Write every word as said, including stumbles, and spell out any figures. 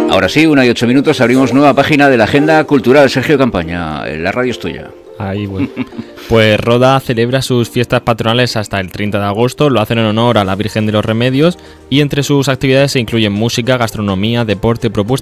Ahora sí, una y ocho minutos, abrimos nueva página de la agenda cultural. Sergio Campaña, la radio es tuya. Ahí, bueno. Pues Roda celebra sus fiestas patronales hasta el treinta de agosto, lo hacen en honor a la Virgen de los Remedios y entre sus actividades se incluyen música, gastronomía, deporte, propuestas